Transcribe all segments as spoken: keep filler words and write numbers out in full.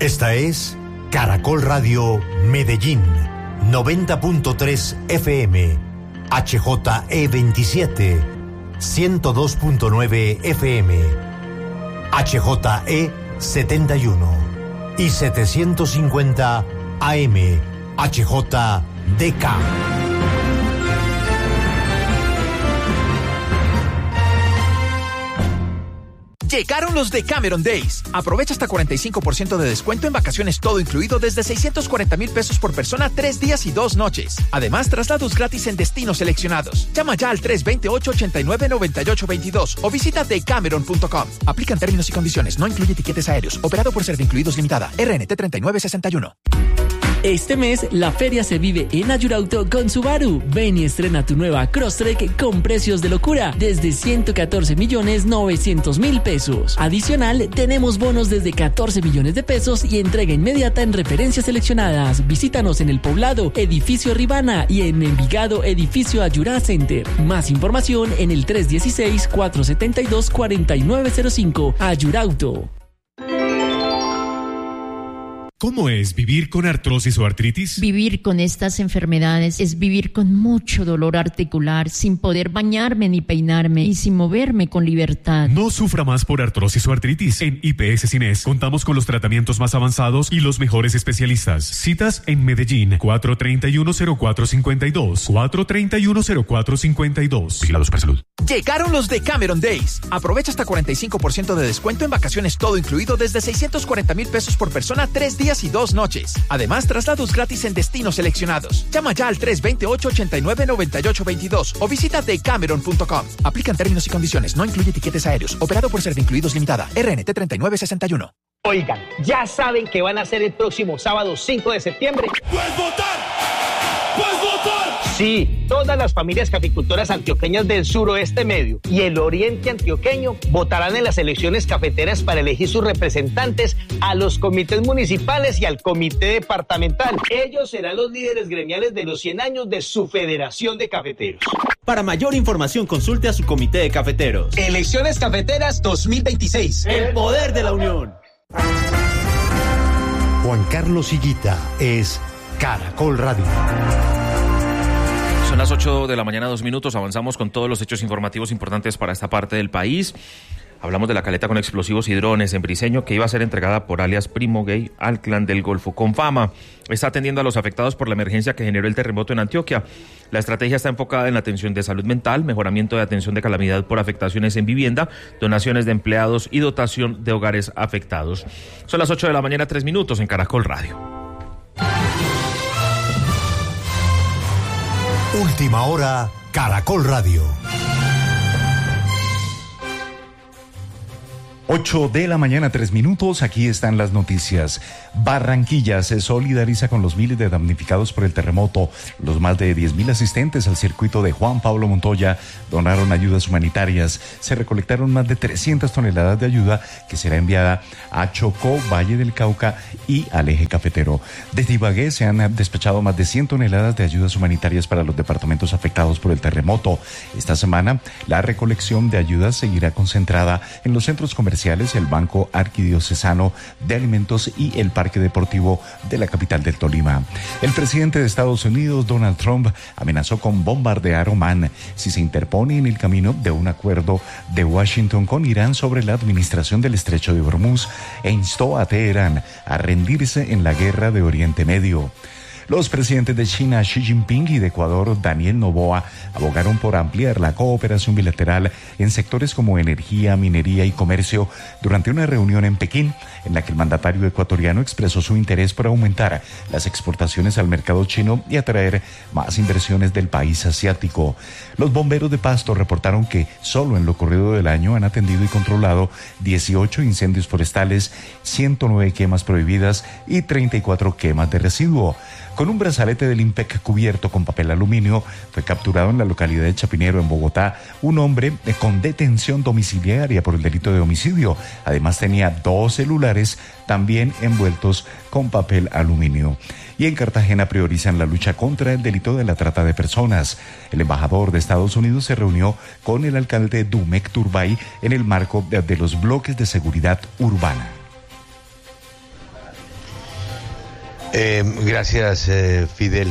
Esta es Caracol Radio Medellín, noventa punto tres F M, H J E veintisiete, ciento dos punto nueve F M, H J E setenta y uno y setecientos cincuenta A M, H J D K. Llegaron los Decameron Days. Aprovecha hasta cuarenta y cinco por ciento de descuento en vacaciones todo incluido desde seiscientos cuarenta mil pesos por persona, tres días y dos noches. Además, traslados gratis en destinos seleccionados. Llama ya al tres dos ocho, ocho nueve, nueve ocho dos dos o visita decameron punto com. Aplican términos y condiciones. No incluye tiquetes aéreos. Operado por Servincluidos Limitada. R N T treinta y nueve sesenta y uno. Este mes, la feria se vive en Ayurauto con Subaru. Ven y estrena tu nueva Crosstrek con precios de locura desde ciento catorce millones novecientos mil pesos. Adicional, tenemos bonos desde catorce millones de pesos y entrega inmediata en referencias seleccionadas. Visítanos en El Poblado, Edificio Ribana, y en Envigado, Edificio Ayurá Center. Más información en el tres uno seis, cuatro siete dos, cuatro nueve cero cinco. Ayurauto. ¿Cómo es vivir con artrosis o artritis? Vivir con estas enfermedades es vivir con mucho dolor articular, sin poder bañarme ni peinarme y sin moverme con libertad. No sufra más por artrosis o artritis. En I P S Cines contamos con los tratamientos más avanzados y los mejores especialistas. Citas en Medellín, cuatro tres uno, cero cuatro cinco dos, cuatro tres uno, cero cuatro cinco dos. Vigilado Supersalud. Llegaron los Decameron Days. Aprovecha hasta cuarenta y cinco por ciento de descuento en vacaciones todo incluido desde seiscientos cuarenta mil pesos por persona, tres días y dos noches. Además, traslados gratis en destinos seleccionados. Llama ya al tres dos ocho, ocho nueve, nueve ocho dos dos o visita decameron punto com. Aplican términos y condiciones. No incluye tiquetes aéreos. Operado por Servincluidos Limitada. R N T treinta y nueve sesenta y uno. Oigan, ¿ya saben qué van a hacer el próximo sábado cinco de septiembre? ¡Puedes votar! ¡Puedes votar! Sí, todas las familias caficultoras antioqueñas del suroeste medio y el oriente antioqueño votarán en las elecciones cafeteras para elegir sus representantes a los comités municipales y al comité departamental. Ellos serán los líderes gremiales de los cien años de su Federación de Cafeteros. Para mayor información, consulte a su comité de cafeteros. Elecciones Cafeteras dos mil veintiséis. El poder de la unión. Juan Carlos Higuita es Caracol Radio. Son las ocho de la mañana, dos minutos. Avanzamos con todos los hechos informativos importantes para esta parte del país. Hablamos de la caleta con explosivos y drones en Briceño que iba a ser entregada por alias Primo Gay al Clan del Golfo. Confama está atendiendo a los afectados por la emergencia que generó el terremoto en Antioquia. La estrategia está enfocada en la atención de salud mental, mejoramiento de atención de calamidad por afectaciones en vivienda, donaciones de empleados y dotación de hogares afectados. Son las ocho de la mañana, tres minutos en Caracol Radio. Última hora, Caracol Radio. ocho de la mañana, tres minutos, aquí están las noticias. Barranquilla se solidariza con los miles de damnificados por el terremoto. Los más de diez mil asistentes al circuito de Juan Pablo Montoya donaron ayudas humanitarias. Se recolectaron más de trescientas toneladas de ayuda que será enviada a Chocó, Valle del Cauca y al eje cafetero. Desde Ibagué se han despachado más de cien toneladas de ayudas humanitarias para los departamentos afectados por el terremoto. Esta semana, la recolección de ayudas seguirá concentrada en los centros comerciales, el Banco Arquidiocesano de Alimentos y el Parque Deportivo de la capital del Tolima. El presidente de Estados Unidos, Donald Trump, amenazó con bombardear Omán si se interpone en el camino de un acuerdo de Washington con Irán sobre la administración del Estrecho de Hormuz e instó a Teherán a rendirse en la guerra de Oriente Medio. Los presidentes de China, Xi Jinping, y de Ecuador, Daniel Noboa, abogaron por ampliar la cooperación bilateral en sectores como energía, minería y comercio durante una reunión en Pekín, en la que el mandatario ecuatoriano expresó su interés por aumentar las exportaciones al mercado chino y atraer más inversiones del país asiático. Los bomberos de Pasto reportaron que solo en lo corrido del año han atendido y controlado dieciocho incendios forestales, ciento nueve quemas prohibidas y treinta y cuatro quemas de residuo. Con un brazalete del IMPEC cubierto con papel aluminio, fue capturado en la localidad de Chapinero, en Bogotá, un hombre con detención domiciliaria por el delito de homicidio. Además tenía dos celulares también envueltos con papel aluminio. Y en Cartagena priorizan la lucha contra el delito de la trata de personas. El embajador de Estados Unidos se reunió con el alcalde Dumek Turbay en el marco de, de los bloques de seguridad urbana. Eh, gracias, eh, Fidel.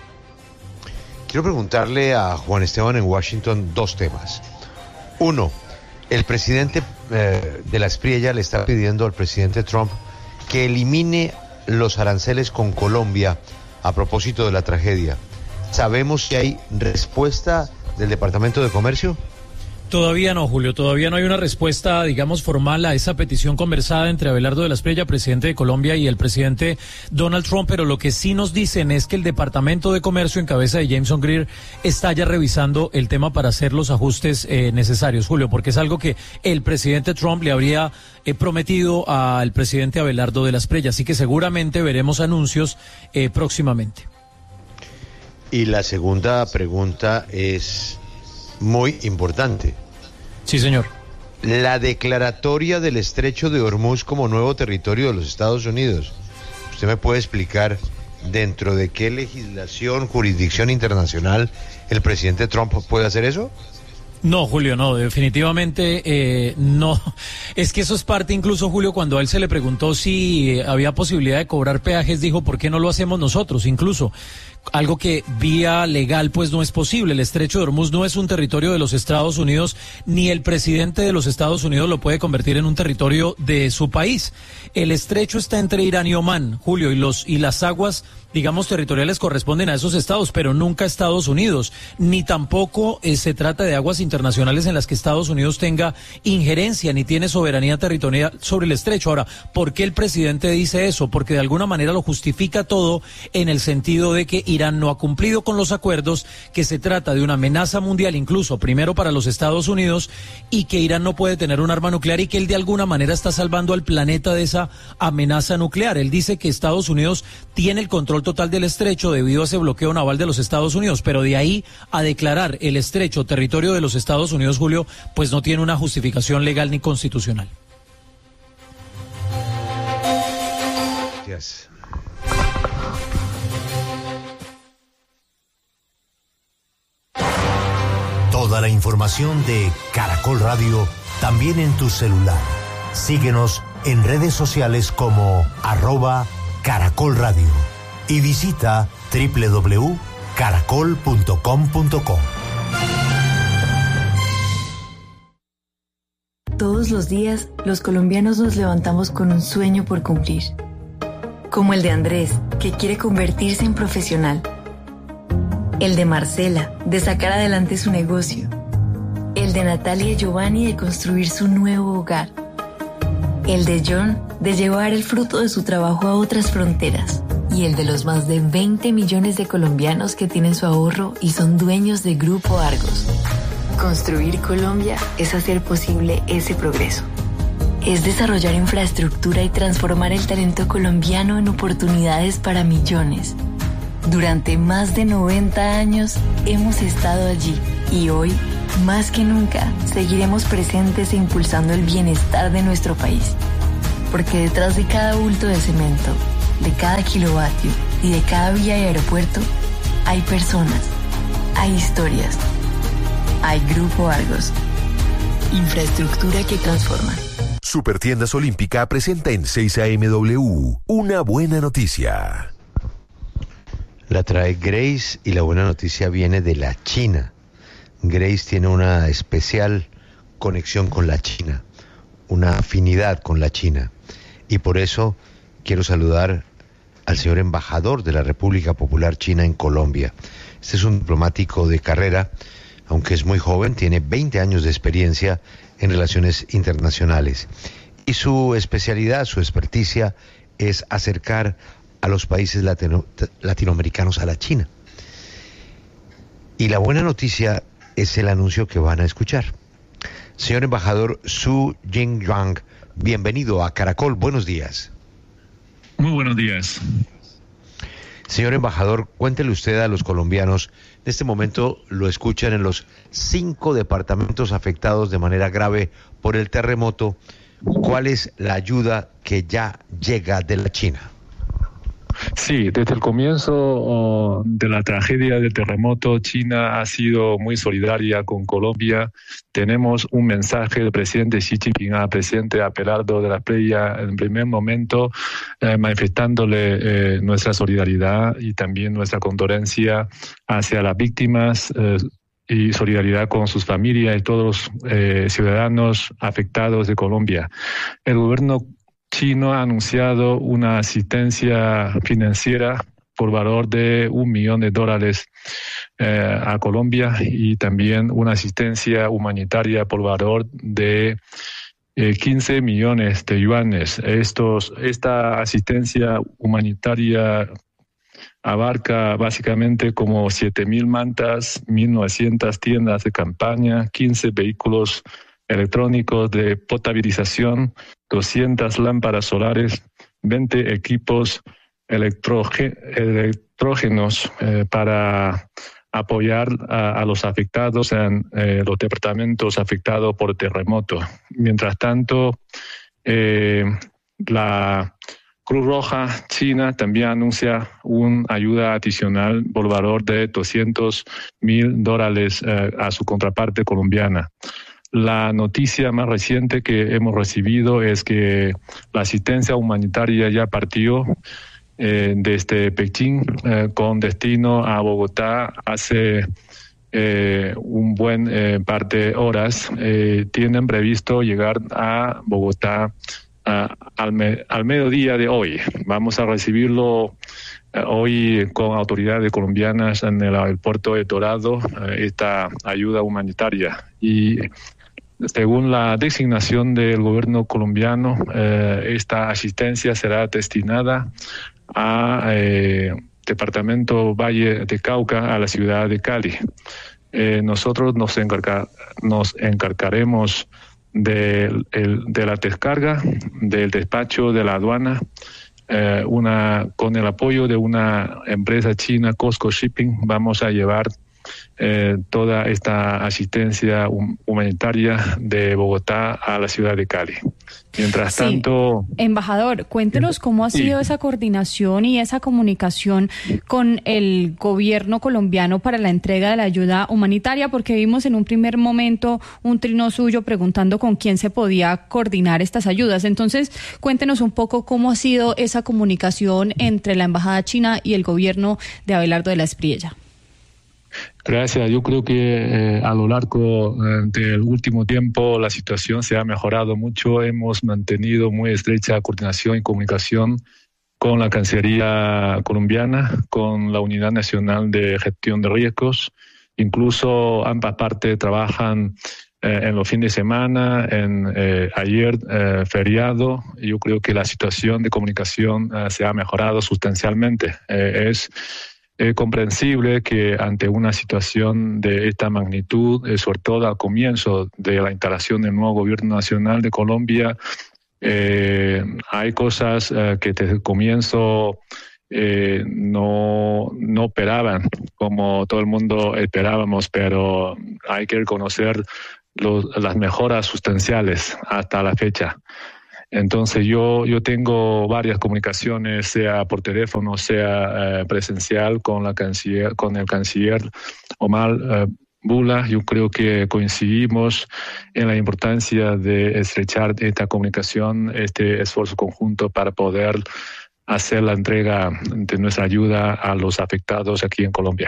Quiero preguntarle a Juan Esteban en Washington dos temas. Uno, el presidente eh, de la Espriella le está pidiendo al presidente Trump que elimine los aranceles con Colombia a propósito de la tragedia. ¿Sabemos si hay respuesta del Departamento de Comercio? Todavía no, Julio, todavía no hay una respuesta, digamos, formal a esa petición conversada entre Abelardo de la Espriella, presidente de Colombia, y el presidente Donald Trump, pero lo que sí nos dicen es que el Departamento de Comercio, en cabeza de Jameson Greer, está ya revisando el tema para hacer los ajustes eh, necesarios, Julio, porque es algo que el presidente Trump le habría eh, prometido al presidente Abelardo de la Espriella, así que seguramente veremos anuncios eh, próximamente. Y la segunda pregunta es muy importante. Sí, señor. La declaratoria del Estrecho de Hormuz como nuevo territorio de los Estados Unidos. ¿Usted me puede explicar dentro de qué legislación, jurisdicción internacional el presidente Trump puede hacer eso? No, Julio, no, definitivamente eh, no. Es que eso es parte, incluso, Julio, cuando a él se le preguntó si había posibilidad de cobrar peajes, dijo, ¿por qué no lo hacemos nosotros? Incluso algo que vía legal pues no es posible. El Estrecho de Hormuz no es un territorio de los Estados Unidos, ni el presidente de los Estados Unidos lo puede convertir en un territorio de su país. El estrecho está entre Irán y Omán, Julio, y los y las aguas, digamos, territoriales corresponden a esos estados, pero nunca a Estados Unidos, ni tampoco eh, se trata de aguas internacionales en las que Estados Unidos tenga injerencia, ni tiene soberanía territorial sobre el estrecho. Ahora, ¿por qué el presidente dice eso? Porque de alguna manera lo justifica todo en el sentido de que Irán no ha cumplido con los acuerdos, que se trata de una amenaza mundial, incluso primero para los Estados Unidos, y que Irán no puede tener un arma nuclear y que él de alguna manera está salvando al planeta de esa amenaza nuclear. Él dice que Estados Unidos tiene el control total del estrecho debido a ese bloqueo naval de los Estados Unidos, pero de ahí a declarar el estrecho territorio de los Estados Unidos, Julio, pues no tiene una justificación legal ni constitucional. Gracias. Toda la información de Caracol Radio también en tu celular. Síguenos en redes sociales como arroba Caracol Radio y visita doble u doble u doble u punto caracol punto com punto co. Todos los días, los colombianos nos levantamos con un sueño por cumplir. Como el de Andrés, que quiere convertirse en profesional. El de Marcela, de sacar adelante su negocio. El de Natalia y Giovanni, de construir su nuevo hogar. El de John, de llevar el fruto de su trabajo a otras fronteras. Y el de los más de veinte millones de colombianos que tienen su ahorro y son dueños de Grupo Argos. Construir Colombia es hacer posible ese progreso. Es desarrollar infraestructura y transformar el talento colombiano en oportunidades para millones. Durante más de noventa años hemos estado allí y hoy, más que nunca, seguiremos presentes e impulsando el bienestar de nuestro país. Porque detrás de cada bulto de cemento, de cada kilovatio y de cada vía y aeropuerto, hay personas, hay historias, hay Grupo Argos. Infraestructura que transforma. Supertiendas Olímpica presenta en seis A M W una buena noticia. La trae Grace y la buena noticia viene de la China. Grace tiene una especial conexión con la China, una afinidad con la China. Y por eso quiero saludar al señor embajador de la República Popular China en Colombia. Este es un diplomático de carrera, aunque es muy joven, tiene veinte años de experiencia en relaciones internacionales. Y su especialidad, su experticia, es acercar a los países latino, latinoamericanos a la China. Y la buena noticia es el anuncio que van a escuchar. Señor embajador Su Jingyang, bienvenido a Caracol, buenos días. Muy buenos días. Señor embajador, cuéntele usted a los colombianos, en este momento lo escuchan en los cinco departamentos afectados de manera grave por el terremoto, ¿cuál es la ayuda que ya llega de la China? Sí, desde el comienzo oh, de la tragedia del terremoto, China ha sido muy solidaria con Colombia. Tenemos un mensaje del presidente Xi Jinping al presidente Abelardo de la Espriella en primer momento, eh, manifestándole eh, nuestra solidaridad y también nuestra condolencia hacia las víctimas eh, y solidaridad con sus familias y todos los eh, ciudadanos afectados de Colombia. El gobierno chino ha anunciado una asistencia financiera por valor de un millón de dólares eh, a Colombia y también una asistencia humanitaria por valor de eh, quince millones de yuanes. Estos, esta asistencia humanitaria abarca básicamente como siete mil mantas, mil novecientas tiendas de campaña, quince vehículos electrónicos de potabilización, doscientas lámparas solares, veinte equipos electrógenos eh, para apoyar a, a los afectados en eh, los departamentos afectados por el terremoto. Mientras tanto, eh, la Cruz Roja China también anuncia una ayuda adicional por valor de doscientos mil dólares eh, a su contraparte colombiana. La noticia más reciente que hemos recibido es que la asistencia humanitaria ya partió eh, desde Pekín eh, con destino a Bogotá hace eh, un buen eh, par de horas. Eh, tienen previsto llegar a Bogotá uh, al, me al mediodía de hoy. Vamos a recibirlo uh, hoy con autoridades colombianas en el aeropuerto de Dorado, uh, esta ayuda humanitaria. Y según la designación del gobierno colombiano, eh, esta asistencia será destinada a eh, departamento Valle de Cauca, a la ciudad de Cali. Eh, nosotros nos, encarga, nos encargaremos de, el, de la descarga, del despacho de la aduana, eh, una, con el apoyo de una empresa china, Costco Shipping. Vamos a llevar Eh, toda esta asistencia humanitaria de Bogotá a la ciudad de Cali. Mientras sí. tanto... Embajador, cuéntenos cómo ha sido sí. esa coordinación y esa comunicación con el gobierno colombiano para la entrega de la ayuda humanitaria, porque vimos en un primer momento un trino suyo preguntando con quién se podía coordinar estas ayudas. Entonces, cuéntenos un poco cómo ha sido esa comunicación entre la embajada china y el gobierno de Abelardo de la Espriella. Gracias. Yo creo que eh, a lo largo eh, del último tiempo la situación se ha mejorado mucho. Hemos mantenido muy estrecha coordinación y comunicación con la Cancillería colombiana, con la Unidad Nacional de Gestión de Riesgos. Incluso ambas partes trabajan eh, en los fines de semana, en eh, ayer eh, feriado. Yo creo que la situación de comunicación eh, se ha mejorado sustancialmente. Eh, es Es comprensible que ante una situación de esta magnitud, eh, sobre todo al comienzo de la instalación del nuevo gobierno nacional de Colombia, eh, hay cosas eh, que desde el comienzo eh, no, no operaban como todo el mundo esperábamos, pero hay que reconocer los, las mejoras sustanciales hasta la fecha. Entonces yo, yo tengo varias comunicaciones, sea por teléfono, sea eh, presencial, con, la canciller, con el canciller Omar eh, Bula. Yo creo que coincidimos en la importancia de estrechar esta comunicación, este esfuerzo conjunto para poder hacer la entrega de nuestra ayuda a los afectados aquí en Colombia.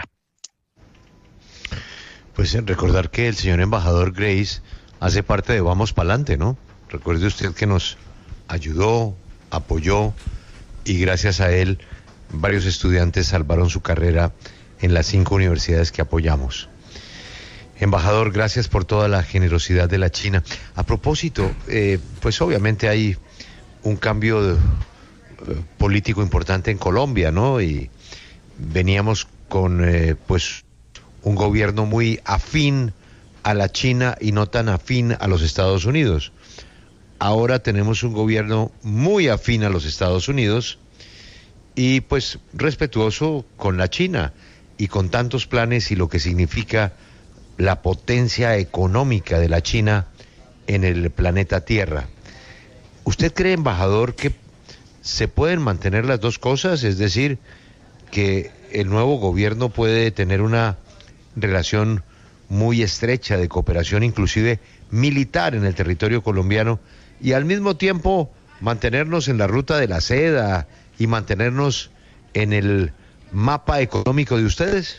Pues recordar que el señor embajador Grace hace parte de Vamos Pa'lante, ¿no? Recuerde usted que nos ayudó, apoyó y gracias a él varios estudiantes salvaron su carrera en las cinco universidades que apoyamos. Embajador, gracias por toda la generosidad de la China. A propósito, eh, pues obviamente hay un cambio de, eh, político importante en Colombia, ¿no? Y veníamos con eh, pues un gobierno muy afín a la China y no tan afín a los Estados Unidos. Ahora tenemos un gobierno muy afín a los Estados Unidos y pues respetuoso con la China y con tantos planes y lo que significa la potencia económica de la China en el planeta Tierra. ¿Usted cree, embajador, que ¿Se pueden mantener las dos cosas? Es decir, que el nuevo gobierno puede tener una relación muy estrecha de cooperación, inclusive militar, en el territorio colombiano, y al mismo tiempo mantenernos en la ruta de la seda y mantenernos en el mapa económico de ustedes.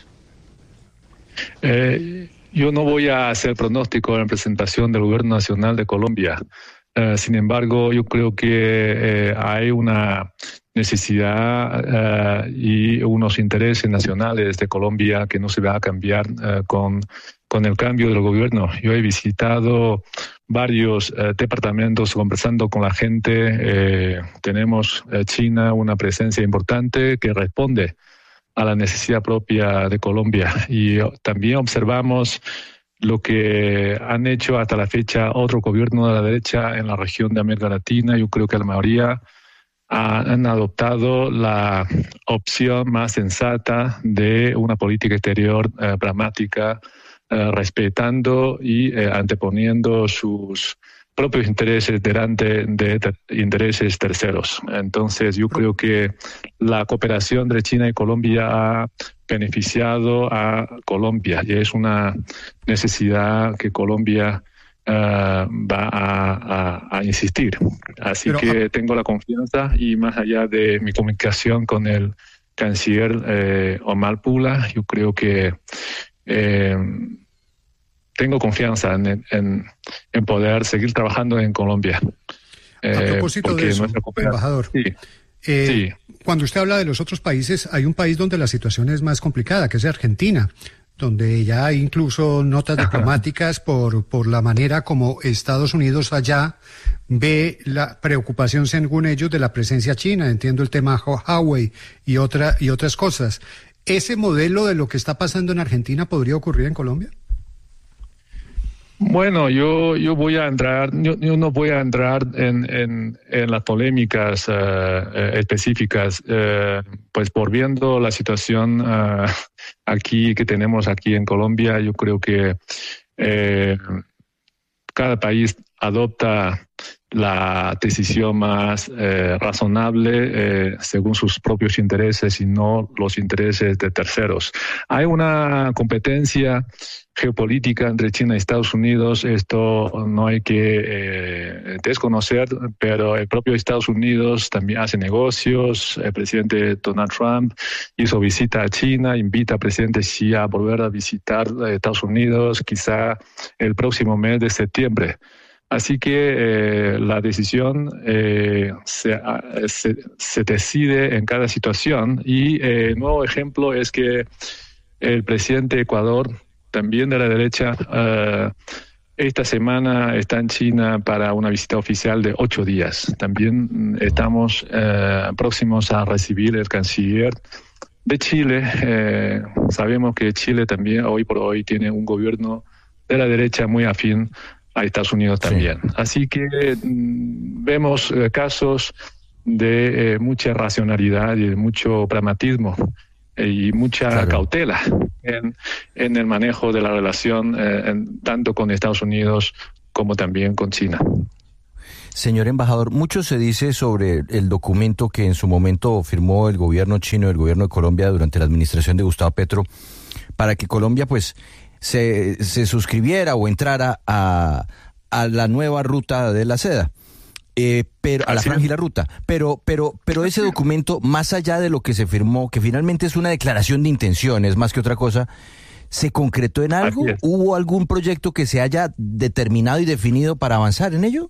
Eh, yo no voy a hacer pronóstico en representación del Gobierno Nacional de Colombia. Uh, sin embargo, yo creo que eh, hay una necesidad uh, y unos intereses nacionales de Colombia que no se va a cambiar uh, con, con el cambio del gobierno. Yo he visitado varios uh, departamentos conversando con la gente. Eh, tenemos uh, China una presencia importante que responde a la necesidad propia de Colombia. Y uh, también observamos lo que han hecho hasta la fecha otro gobierno de la derecha en la región de América Latina. Yo creo que la mayoría han adoptado la opción más sensata de una política exterior eh, pragmática, eh, respetando y eh, anteponiendo sus propios intereses delante de ter- intereses terceros. Entonces yo creo que la cooperación entre China y Colombia ha beneficiado a Colombia y es una necesidad que Colombia uh, va a, a, a insistir. Así Pero, que tengo la confianza y más allá de mi comunicación con el canciller eh, Omar Pula, yo creo que eh, tengo confianza en, en, en poder seguir trabajando en Colombia. Eh, a propósito de eso, embajador, sí, eh, sí. Cuando usted habla de los otros países, hay un país donde la situación es más complicada, que es Argentina, donde ya hay incluso notas diplomáticas por, por la manera como Estados Unidos allá ve la preocupación, según ellos, de la presencia china. Entiendo el tema Huawei y, otra, y otras cosas. ¿Ese modelo de lo que está pasando en Argentina podría ocurrir en Colombia? Bueno, yo yo voy a entrar, yo, yo no voy a entrar en, en, en las polémicas uh, uh, específicas, uh, pues por viendo la situación uh, aquí que tenemos aquí en Colombia, yo creo que eh, cada país adopta la decisión más eh, razonable eh, según sus propios intereses y no los intereses de terceros. Hay una competencia geopolítica entre China y Estados Unidos, esto no hay que eh, desconocer, pero el propio Estados Unidos también hace negocios. El presidente Donald Trump hizo visita a China, invita al presidente Xi a volver a visitar Estados Unidos quizá el próximo mes de septiembre. Así que eh, la decisión eh, se, se, se decide en cada situación y eh, el nuevo ejemplo es que el presidente de Ecuador, también de la derecha, uh, esta semana está en China para una visita oficial de ocho días. También estamos uh, próximos a recibir el canciller de Chile. Eh, sabemos que Chile también hoy por hoy tiene un gobierno de la derecha muy afín a Estados Unidos también. Sí. Así que mm, vemos eh, casos de eh, mucha racionalidad y de mucho pragmatismo eh, y mucha claro. cautela en, en el manejo de la relación eh, en, tanto con Estados Unidos como también con China. Señor embajador, mucho se dice sobre el documento que en su momento firmó el gobierno chino y el gobierno de Colombia durante la administración de Gustavo Petro para que Colombia pues se, se suscribiera o entrara a, a la nueva ruta de la seda, eh, pero a la franja y la ruta. Pero, pero, pero ese documento, más allá de lo que se firmó, que finalmente es una declaración de intenciones más que otra cosa, ¿se concretó en algo? ¿Hubo algún proyecto que se haya determinado y definido para avanzar en ello?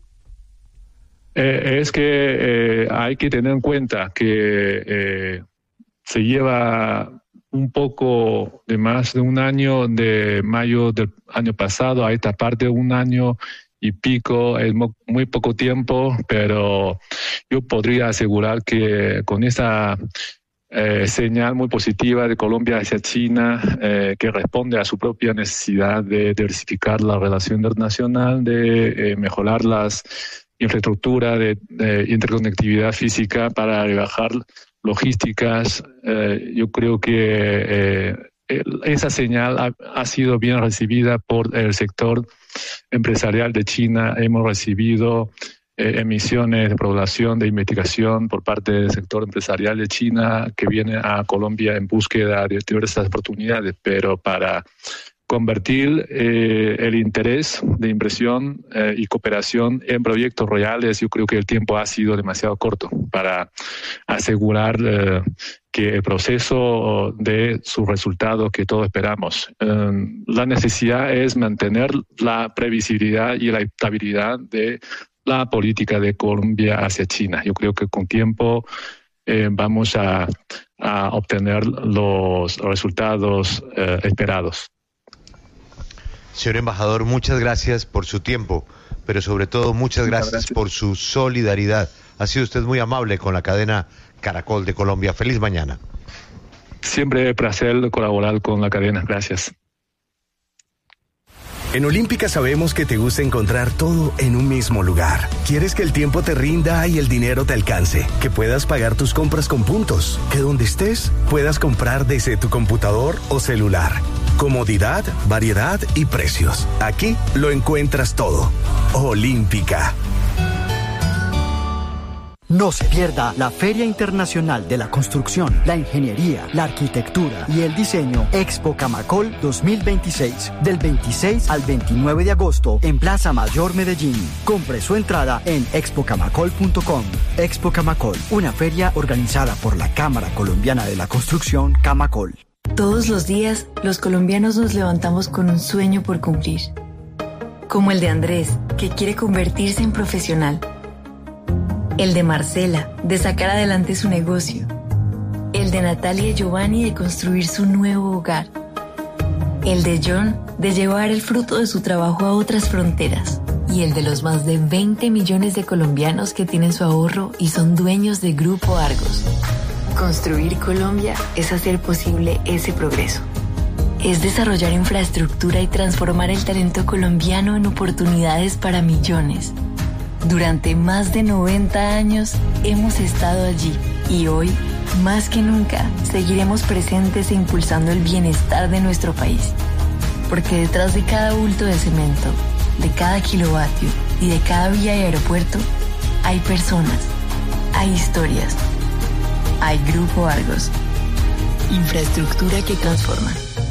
Eh, es que eh, hay que tener en cuenta que eh, se lleva un poco de más de un año, de mayo del año pasado a esta parte, un año y pico, es muy poco tiempo, pero yo podría asegurar que con esa eh, señal muy positiva de Colombia hacia China, eh, que responde a su propia necesidad de diversificar la relación internacional, de eh, mejorar las infraestructuras de, de interconectividad física para rebajar logísticas, eh, yo creo que eh, esa señal ha, ha sido bien recibida por el sector empresarial de China. Hemos recibido eh, emisiones de población, de investigación por parte del sector empresarial de China que viene a Colombia en búsqueda de diversas oportunidades, pero para convertir eh, el interés de inversión eh, y cooperación en proyectos reales, yo creo que el tiempo ha sido demasiado corto para asegurar eh, que el proceso dé su resultado que todos esperamos. Eh, la necesidad es mantener la previsibilidad y la estabilidad de la política de Colombia hacia China. Yo creo que con tiempo eh, vamos a, a obtener los resultados eh, esperados. Señor embajador, muchas gracias por su tiempo, pero sobre todo muchas gracias, gracias por su solidaridad. Ha sido usted muy amable con la cadena Caracol de Colombia. Feliz mañana. Siempre un placer colaborar con la cadena. Gracias. En Olímpica sabemos que te gusta encontrar todo en un mismo lugar. Quieres que el tiempo te rinda y el dinero te alcance, que puedas pagar tus compras con puntos, que donde estés puedas comprar desde tu computador o celular. Comodidad, variedad y precios. Aquí lo encuentras todo. Olímpica. No se pierda la Feria Internacional de la Construcción, la Ingeniería, la Arquitectura y el Diseño Expo Camacol dos mil veintiséis, del veintiséis al veintinueve de agosto en Plaza Mayor Medellín. Compre su entrada en expo camacol punto com. Expo Camacol, una feria organizada por la Cámara Colombiana de la Construcción, Camacol. Todos los días, los colombianos nos levantamos con un sueño por cumplir. Como el de Andrés, que quiere convertirse en profesional. El de Marcela, de sacar adelante su negocio. El de Natalia y Giovanni, de construir su nuevo hogar. El de John, de llevar el fruto de su trabajo a otras fronteras. Y el de los más de veinte millones de colombianos que tienen su ahorro y son dueños de Grupo Argos. Construir Colombia es hacer posible ese progreso. Es desarrollar infraestructura y transformar el talento colombiano en oportunidades para millones. Durante más de noventa años hemos estado allí y hoy, más que nunca, seguiremos presentes e impulsando el bienestar de nuestro país. Porque detrás de cada bulto de cemento, de cada kilovatio y de cada vía y aeropuerto, hay personas, hay historias, hay Grupo Argos. Infraestructura que transforma.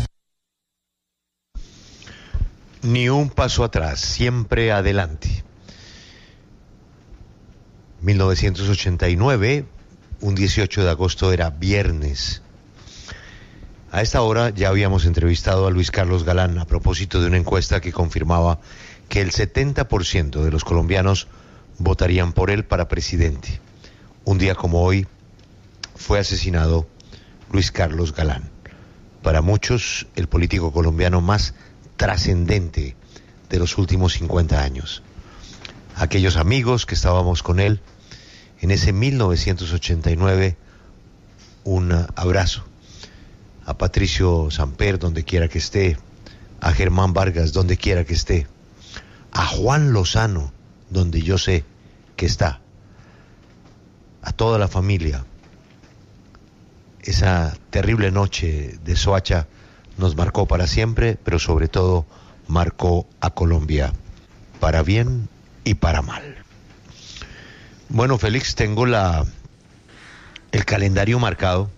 Ni un paso atrás, siempre adelante. mil novecientos ochenta y nueve, un dieciocho de agosto era viernes. A esta hora ya habíamos entrevistado a Luis Carlos Galán a propósito de una encuesta que confirmaba que el setenta por ciento de los colombianos votarían por él para presidente. Un día como hoy fue asesinado Luis Carlos Galán. Para muchos, el político colombiano más trascendente de los últimos cincuenta años. Aquellos amigos que estábamos con él en ese mil novecientos ochenta y nueve, un abrazo a Patricio Samper donde quiera que esté, a Germán Vargas donde quiera que esté, a Juan Lozano donde yo sé que está, a toda la familia. Esa terrible noche de Soacha nos marcó para siempre, pero sobre todo marcó a Colombia para bien y para mal. Bueno, Félix, tengo la el calendario marcado.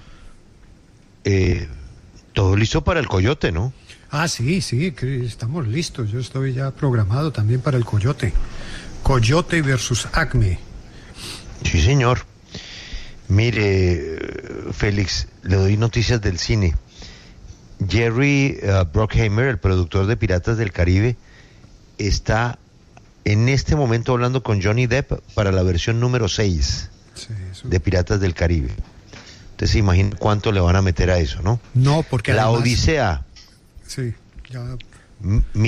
Eh, todo listo para el Coyote, ¿no? Ah, sí, sí, que estamos listos. Yo estoy ya programado también para el Coyote. Coyote versus Acme. Sí, señor. Mire, Félix, le doy noticias del cine. Jerry uh, Bruckheimer, el productor de Piratas del Caribe, está en este momento hablando con Johnny Depp para la versión número seis sí, de Piratas del Caribe. Usted se imagina cuánto le van a meter a eso, ¿no? No, porque la además, Odisea. Sí, ya... M